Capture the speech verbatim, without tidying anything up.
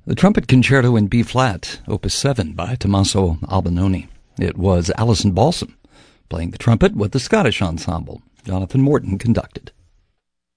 The Trumpet Concerto in B-flat, Opus seven by Tommaso Albinoni. It was Alison Balsom playing the trumpet with the Scottish ensemble Jonathan Morton conducted.